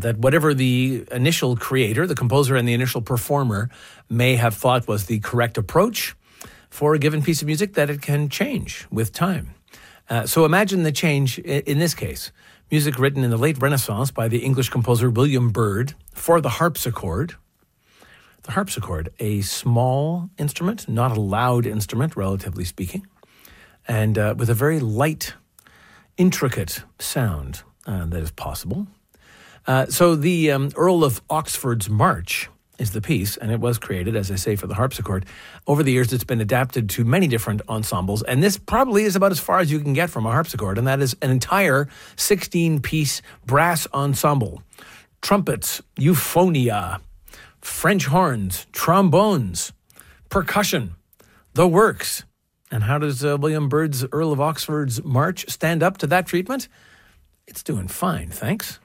that whatever the initial creator, the composer and the initial performer may have thought was the correct approach for a given piece of music, that it can change with time. So imagine the change in this case. Music written in the late Renaissance by the English composer William Byrd for the harpsichord. The harpsichord, a small instrument, not a loud instrument, relatively speaking, and with a very light, intricate sound that is possible. So the Earl of Oxford's March is the piece, and it was created, as I say, for the harpsichord. Over the years, it's been adapted to many different ensembles, and this probably is about as far as you can get from a harpsichord, and that is an entire 16-piece brass ensemble. Trumpets, euphonia, French horns, trombones, percussion, the works. And how does William Byrd's Earl of Oxford's March stand up to that treatment? It's doing fine, thanks.